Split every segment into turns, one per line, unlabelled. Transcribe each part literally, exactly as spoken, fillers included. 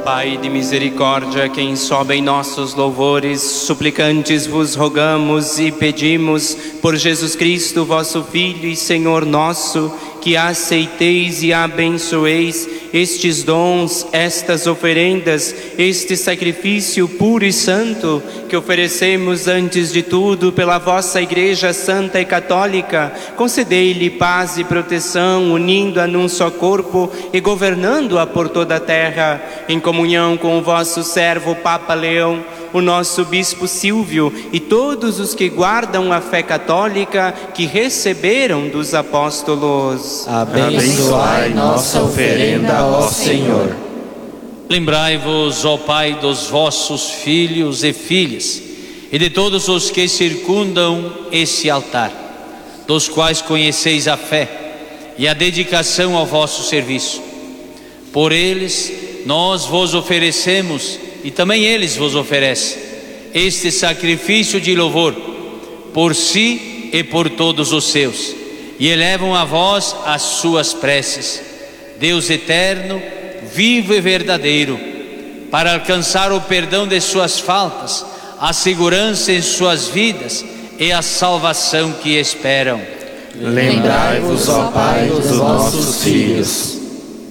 Pai de misericórdia, quem sobem nossos louvores, suplicantes vos rogamos e pedimos, por Jesus Cristo, vosso Filho e Senhor nosso, que aceiteis e abençoeis estes dons, estas oferendas, este sacrifício puro e santo, que oferecemos antes de tudo pela vossa Igreja Santa e Católica. Concedei-lhe paz e proteção, unindo-a num só corpo e governando-a por toda a terra, em comunhão com o vosso servo Papa Leão, o nosso Bispo Silvio e todos os que guardam a fé católica que receberam dos apóstolos.
Abençoai nossa oferenda, ó Senhor.
Lembrai-vos, ó Pai, dos vossos filhos e filhas, e de todos os que circundam esse altar, dos quais conheceis a fé e a dedicação ao vosso serviço. Por eles, nós vos oferecemos, e também eles vos oferecem, este sacrifício de louvor, por si e por todos os seus, e elevam a vós as suas preces. Deus eterno, vivo e verdadeiro, para alcançar o perdão de suas faltas, a segurança em suas vidas e a salvação que esperam.
Lembrai-vos, ó Pai, dos vossos filhos.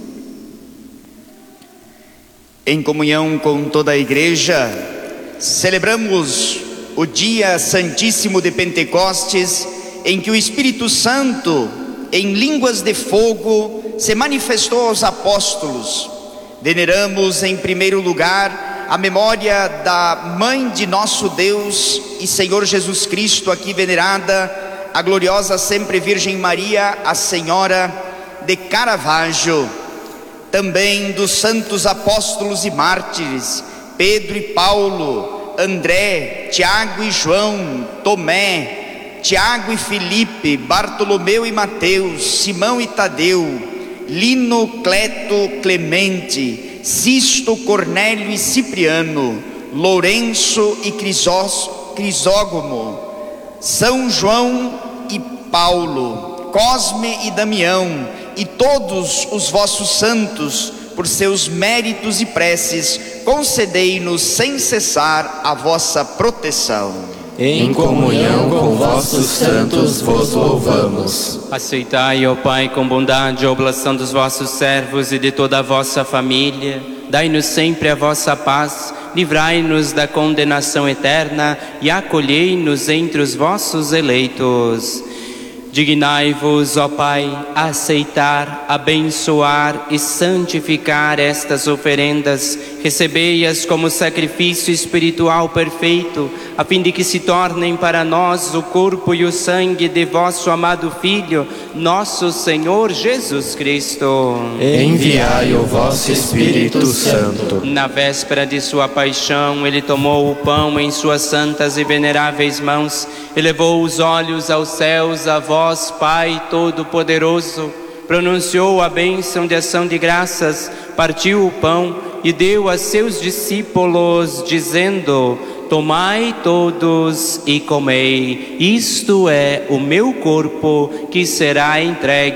Em comunhão com toda a Igreja, celebramos o dia santíssimo de Pentecostes, em que o Espírito Santo, em línguas de fogo, se manifestou aos apóstolos. Veneramos em primeiro lugar a memória da Mãe de nosso Deus e Senhor Jesus Cristo, aqui venerada, a gloriosa sempre Virgem Maria, a Senhora de Caravaggio. Também dos santos apóstolos e mártires, Pedro e Paulo, André, Tiago e João, Tomé, Tiago e Filipe, Bartolomeu e Mateus, Simão e Tadeu, Lino, Cleto, Clemente, Sisto, Cornélio e Cipriano, Lourenço e Crisós, Crisógomo, São João e Paulo, Cosme e Damião, e todos os vossos santos, por seus méritos e preces, concedei-nos sem cessar a vossa proteção.
Em comunhão com vossos santos vos louvamos.
Aceitai, ó Pai, com bondade a oblação dos vossos servos e de toda a vossa família. Dai-nos sempre a vossa paz, livrai-nos da condenação eterna e acolhei-nos entre os vossos eleitos. Dignai-vos, ó Pai, a aceitar, abençoar e santificar estas oferendas. Recebei-as como sacrifício espiritual perfeito, a fim de que se tornem para nós o corpo e o sangue de vosso amado Filho, nosso Senhor Jesus Cristo.
Enviai o vosso Espírito Santo.
Na véspera de sua paixão, ele tomou o pão em suas santas e veneráveis mãos, elevou os olhos aos céus, a vós, Pai Todo-Poderoso, pronunciou a bênção de ação de graças, partiu o pão e deu a seus discípulos, dizendo: tomai todos e comei, isto é o meu corpo que será entregue